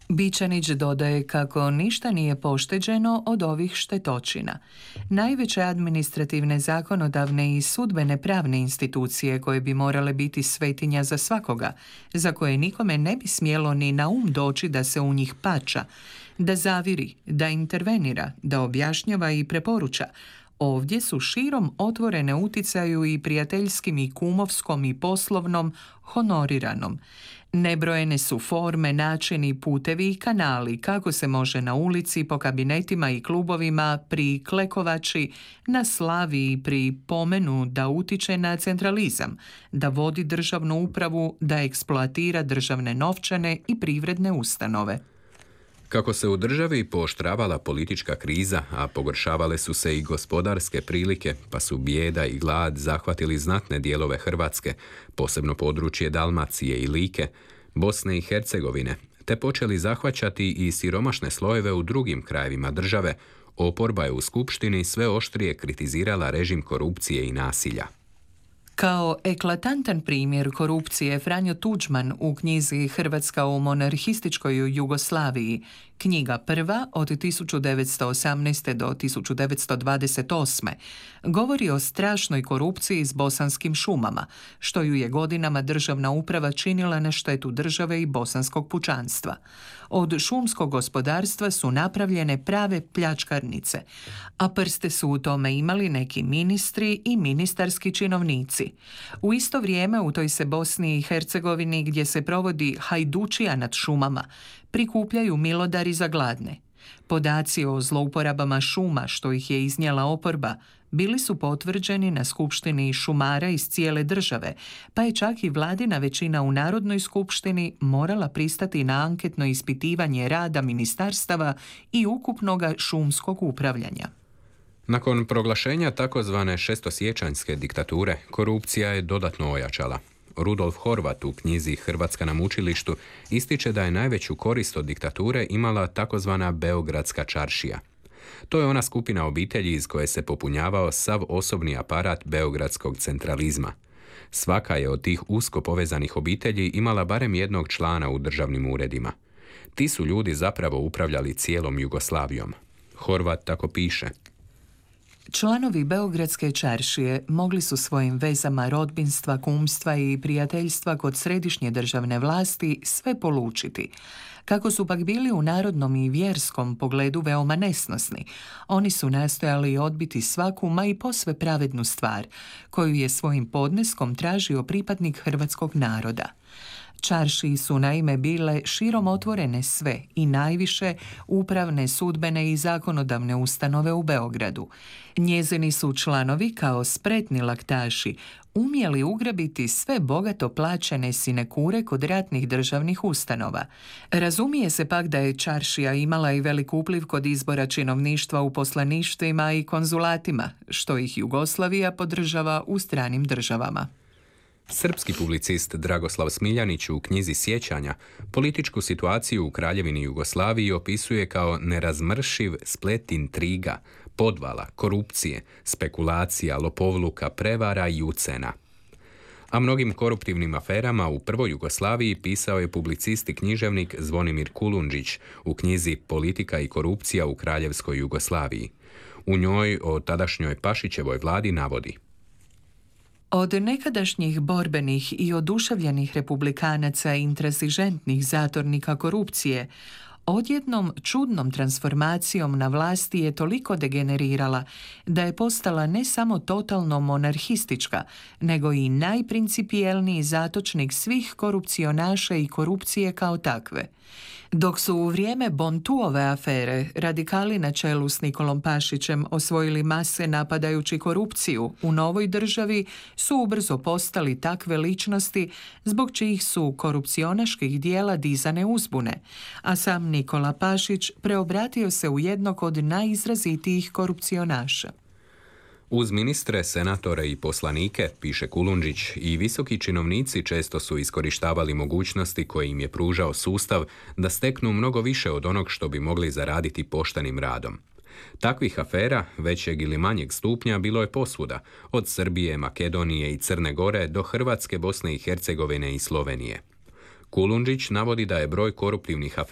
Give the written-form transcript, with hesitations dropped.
Bičanić dodaje kako ništa nije pošteđeno od ovih štetočina. Najveće administrativne, zakonodavne i sudbene pravne institucije koje bi morale biti svetinja za svakoga, za koje nikome ne bi smjelo ni na doći da se u njih pača, da zaviri, da intervenira, da objašnjava i preporuča, ovdje su širom otvorene uticaju i prijateljskim i kumovskom i poslovnom, honoriranom. Nebrojene su forme, načini, putevi i kanali kako se može na ulici, po kabinetima i klubovima pri klekovači, na slavi i pri pomenu da utiče na centralizam, da vodi državnu upravu, da eksploatira državne novčane i privredne ustanove. Kako se u državi pooštravala politička kriza, a pogoršavale su se i gospodarske prilike, pa su bijeda i glad zahvatili znatne dijelove Hrvatske, posebno područje Dalmacije i Like, Bosne i Hercegovine, te počeli zahvaćati i siromašne slojeve u drugim krajevima države, oporba je u skupštini sve oštrije kritizirala režim korupcije i nasilja. Kao eklatantan primjer korupcije Franjo Tuđman u knjizi Hrvatska u monarhističkoj Jugoslaviji, knjiga prva od 1918. do 1928. govori o strašnoj korupciji s bosanskim šumama, što ju je godinama državna uprava činila na štetu države i bosanskog pučanstva. Od šumskog gospodarstva su napravljene prave pljačkarnice, a prste su u tome imali neki ministri i ministarski činovnici. U isto vrijeme u toj se Bosni i Hercegovini, gdje se provodi hajdučija nad šumama, prikupljaju milodari za gladne. Podaci o zlouporabama šuma, što ih je iznijela oporba, bili su potvrđeni na skupštini šumara iz cijele države, pa je čak i vladina većina u Narodnoj skupštini morala pristati na anketno ispitivanje rada ministarstava i ukupnoga šumskog upravljanja. Nakon proglašenja takozvane šestosiječanjske diktature, korupcija je dodatno ojačala. Rudolf Horvat u knjizi Hrvatska na mučilištu ističe da je najveću korist od diktature imala takozvana Beogradska čaršija. To je ona skupina obitelji iz koje se popunjavao sav osobni aparat beogradskog centralizma. Svaka je od tih usko povezanih obitelji imala barem jednog člana u državnim uredima. Ti su ljudi zapravo upravljali cijelom Jugoslavijom. Horvat tako piše: Članovi Beogradske čaršije mogli su svojim vezama rodbinstva, kumstva i prijateljstva kod središnje državne vlasti sve polučiti. Kako su pak bili u narodnom i vjerskom pogledu veoma nesnosni, oni su nastojali odbiti svaku, ma i posve pravednu stvar, koju je svojim podneskom tražio pripadnik hrvatskog naroda. Čaršiji su naime bile širom otvorene sve i najviše upravne, sudbene i zakonodavne ustanove u Beogradu. Njezini su članovi kao spretni laktaši umjeli ugrabiti sve bogato plaćene sinekure kod ratnih državnih ustanova. Razumije se pak da je čaršija imala i velik upliv kod izbora činovništva u poslaništvima i konzulatima, što ih Jugoslavija podržava u stranim državama. Srpski publicist Dragoslav Smiljanić u knjizi Sjećanja političku situaciju u Kraljevini Jugoslaviji opisuje kao nerazmršiv splet intriga, podvala, korupcije, spekulacija, lopovluka, prevara i ucena. A mnogim koruptivnim aferama u prvoj Jugoslaviji pisao je publicist i književnik Zvonimir Kulundžić u knjizi Politika i korupcija u Kraljevskoj Jugoslaviji. U njoj o tadašnjoj Pašićevoj vladi navodi: Od nekadašnjih borbenih i oduševljenih republikanaca i intransižentnih zatornika korupcije, odjednom čudnom transformacijom na vlasti je toliko degenerirala da je postala ne samo totalno monarhistička, nego i najprincipijelniji zatočnik svih korupcionaša i korupcije kao takve. Dok su u vrijeme Bontuove afere radikali na čelu s Nikolom Pašićem osvojili mase napadajući korupciju, u novoj državi su ubrzo postali takve ličnosti zbog čijih su korupcionaških dijela dizane uzbune, a sam Nikola Pašić preobratio se u jednog od najizrazitijih korupcionaša. Uz ministre, senatore i poslanike, piše Kulundžić, i visoki činovnici često su iskorištavali mogućnosti koje im je pružao sustav da steknu mnogo više od onog što bi mogli zaraditi poštenim radom. Takvih afera, većeg ili manjeg stupnja, bilo je posvuda, od Srbije, Makedonije i Crne Gore do Hrvatske, Bosne i Hercegovine i Slovenije. Kulundžić navodi da je broj koruptivnih afera